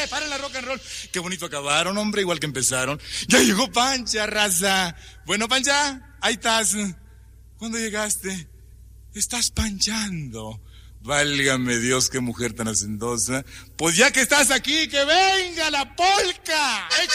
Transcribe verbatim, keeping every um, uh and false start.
¡Párale, párale la rock and roll! Qué bonito acabaron, hombre, igual que empezaron. Ya llegó Pancha, raza. Bueno, Pancha, ahí estás. ¿Cuándo llegaste? Estás panchando. Válgame Dios, qué mujer tan hacendosa. Pues ya que estás aquí, que venga la polca.